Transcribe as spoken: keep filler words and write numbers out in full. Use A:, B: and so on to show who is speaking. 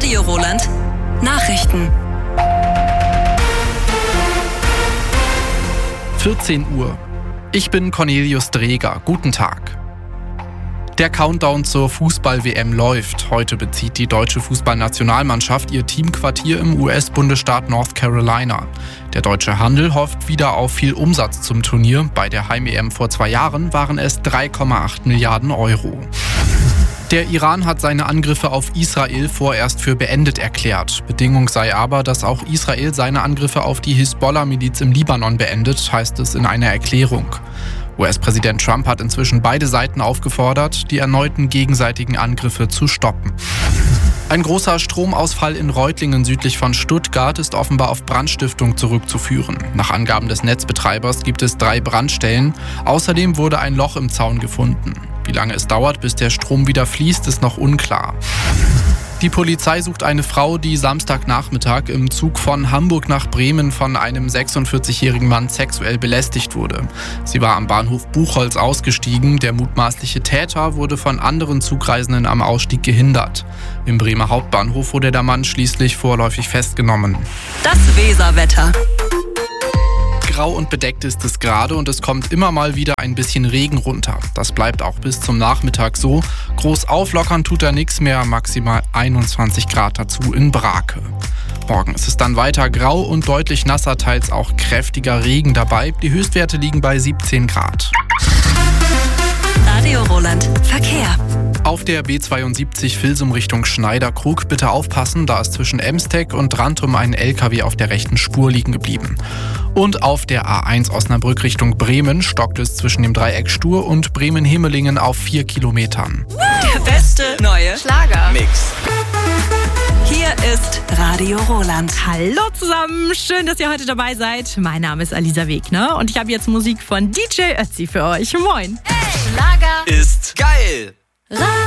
A: Radio Roland. Nachrichten.
B: vierzehn Uhr. Ich bin Cornelius Dreger. Guten Tag. Der Countdown zur Fußball-W M läuft. Heute bezieht die deutsche Fußballnationalmannschaft ihr Teamquartier im U S-Bundesstaat North Carolina. Der deutsche Handel hofft wieder auf viel Umsatz zum Turnier. Bei der Heim-E M vor zwei Jahren waren es drei Komma acht Milliarden Euro. Der Iran hat seine Angriffe auf Israel vorerst für beendet erklärt. Bedingung sei aber, dass auch Israel seine Angriffe auf die Hisbollah-Miliz im Libanon beendet, heißt es in einer Erklärung. U S-Präsident Trump hat inzwischen beide Seiten aufgefordert, die erneuten gegenseitigen Angriffe zu stoppen. Ein großer Stromausfall in Reutlingen südlich von Stuttgart ist offenbar auf Brandstiftung zurückzuführen. Nach Angaben des Netzbetreibers gibt es drei Brandstellen. Außerdem wurde ein Loch im Zaun gefunden. Wie lange es dauert, bis der Strom wieder fließt, ist noch unklar. Die Polizei sucht eine Frau, die Samstagnachmittag im Zug von Hamburg nach Bremen von einem sechsundvierzigjährigen Mann sexuell belästigt wurde. Sie war am Bahnhof Buchholz ausgestiegen. Der mutmaßliche Täter wurde von anderen Zugreisenden am Ausstieg gehindert. Im Bremer Hauptbahnhof wurde der Mann schließlich vorläufig festgenommen.
A: Das Weserwetter.
B: Grau und bedeckt ist es gerade und es kommt immer mal wieder ein bisschen Regen runter. Das bleibt auch bis zum Nachmittag so. Groß auflockern tut da nichts mehr, maximal einundzwanzig Grad dazu in Brake. Morgen ist es dann weiter grau und deutlich nasser, teils auch kräftiger Regen dabei. Die Höchstwerte liegen bei siebzehn Grad.
A: Radio Roland. Verkehr.
B: Auf der B zweiundsiebzig Vilsum Richtung Schneiderkrug bitte aufpassen, da ist zwischen Emsteg und Rantum ein L K W auf der rechten Spur liegen geblieben. Und auf der A eins Osnabrück Richtung Bremen stockt es zwischen dem Dreieck Stur und Bremen-Himmelingen auf vier Kilometern.
A: Der beste neue
C: Schlagermix.
A: Hier ist Radio Roland.
D: Hallo zusammen, schön, dass ihr heute dabei seid. Mein Name ist Alisa Wegner und ich habe jetzt Musik von D J Ötzi für euch. Moin.
A: Hey, Schlager
C: Ist geil.